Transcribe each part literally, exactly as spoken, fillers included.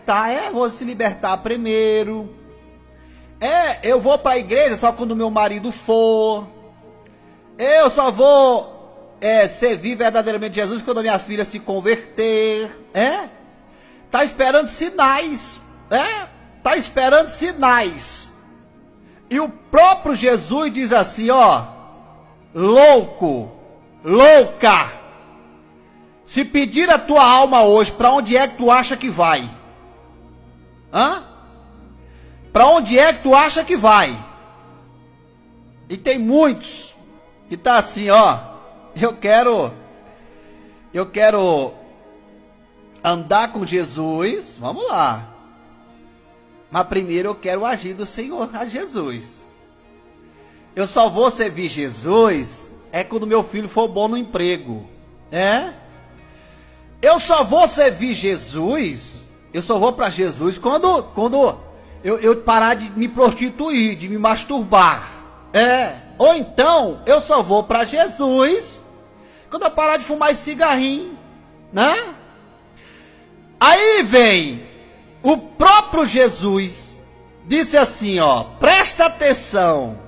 libertar. É, vou se libertar primeiro. É, eu vou para a igreja só quando meu marido for. Eu só vou é, servir verdadeiramente Jesus quando a minha filha se converter. É? Tá esperando sinais. É? Tá esperando sinais. E o próprio Jesus diz assim, ó, louco, louca, se pedir a tua alma hoje, para onde é que tu acha que vai? Hã? Para onde é que tu acha que vai? E tem muitos que tá assim, ó, eu quero, eu quero andar com Jesus, vamos lá. Mas primeiro eu quero agir do Senhor a Jesus. Eu só vou servir Jesus é quando meu filho for bom no emprego. É? Eu só vou servir Jesus, eu só vou para Jesus quando, quando eu, eu parar de me prostituir, de me masturbar. É? Ou então eu só vou para Jesus quando eu parar de fumar esse cigarrinho. Né? Aí vem... O próprio Jesus disse assim, ó, presta atenção.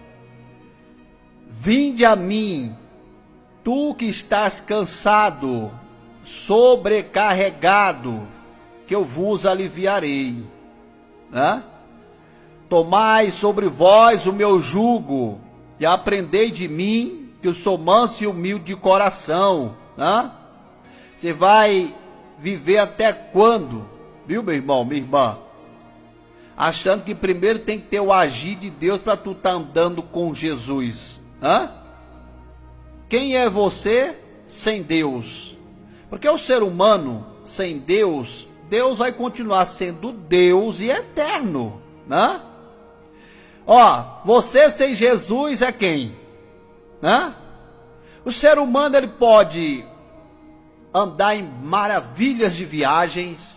Vinde a mim, tu que estás cansado, sobrecarregado, que eu vos aliviarei. Né? Tomai sobre vós o meu jugo, e aprendei de mim, que eu sou manso e humilde de coração. Né? Você vai viver até quando? Viu, meu irmão, minha irmã? Achando que primeiro tem que ter o agir de Deus para tu estar tá andando com Jesus. Hã? Quem é você sem Deus? Porque o ser humano sem Deus, Deus vai continuar sendo Deus e eterno. Hã? Ó, você sem Jesus é quem? Hã? O ser humano ele pode andar em maravilhas de viagens.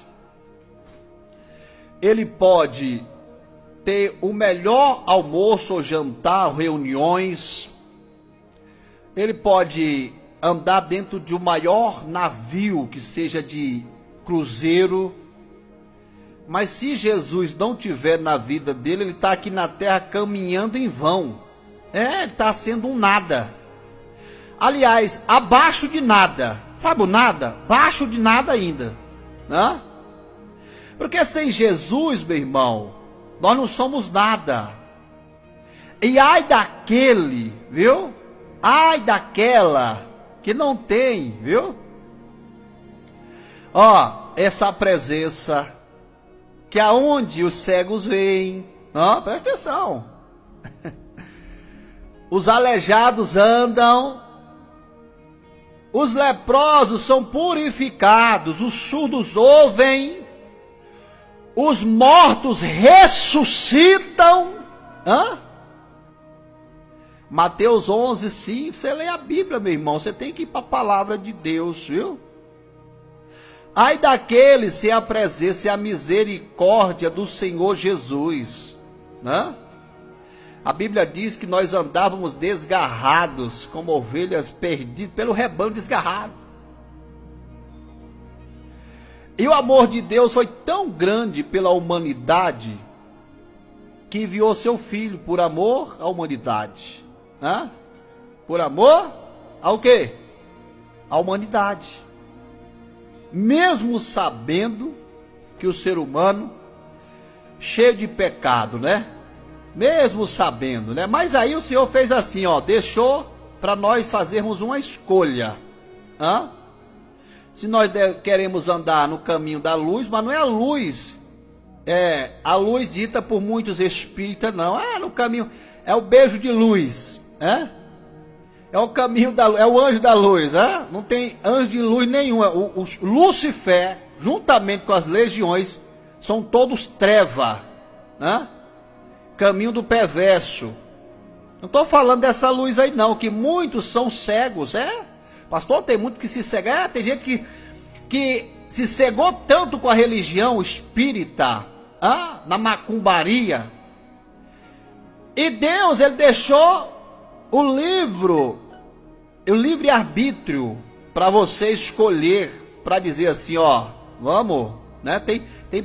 Ele pode ter o melhor almoço ou jantar, reuniões. Ele pode andar dentro de um maior navio que seja de cruzeiro. Mas se Jesus não tiver na vida dele, ele está aqui na terra caminhando em vão. É, ele está sendo um nada. Aliás, abaixo de nada. Sabe o nada? Abaixo de nada ainda. Né? Porque sem Jesus, meu irmão, nós não somos nada. E ai daquele, viu? Ai daquela que não tem, viu? Ó, essa presença que aonde os cegos veem, ó, presta atenção. Os aleijados andam, os leprosos são purificados, os surdos ouvem, os mortos ressuscitam. Hã? Mateus onze, cinco. Você lê a Bíblia, meu irmão. Você tem que ir para a palavra de Deus, viu? Ai daqueles se a presença e a misericórdia do Senhor Jesus. Né? A Bíblia diz que nós andávamos desgarrados, como ovelhas perdidas, pelo rebanho desgarrado. E o amor de Deus foi tão grande pela humanidade, que enviou seu Filho por amor à humanidade. Hã? Por amor ao quê? À humanidade. Mesmo sabendo que o ser humano, cheio de pecado, né? Mesmo sabendo, né? Mas aí o Senhor fez assim, ó, deixou para nós fazermos uma escolha. Hã? Se nós queremos andar no caminho da luz, mas não é a luz, é a luz dita por muitos espíritas, não. É no caminho, é o beijo de luz, é? É o caminho da luz, é o anjo da luz, é? Não tem anjo de luz nenhum. O, o Lúcifer, juntamente com as legiões, são todos treva, né? Caminho do perverso. Não estou falando dessa luz aí não, que muitos são cegos, é? Pastor, tem muito que se cegar, é, tem gente que, que se cegou tanto com a religião espírita, ah, na macumbaria. E Deus, ele deixou o livro, o livre-arbítrio para você escolher, para dizer assim, ó, vamos, né? Tem, tem